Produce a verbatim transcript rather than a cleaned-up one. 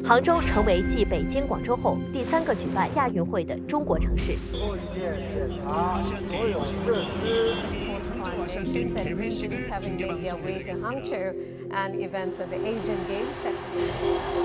杭州成为继北京、广州后第三个举办亚运会的中国城市。 后件检查所有设施。 Nations and regions having made their way to Hangzhou, and events of the Asian Games set to begin.